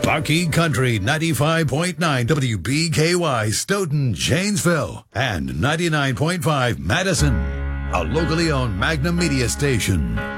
Bucky Country 95.9 WBKY Stoughton, Janesville, and 99.5 Madison, a locally owned Magnum media station.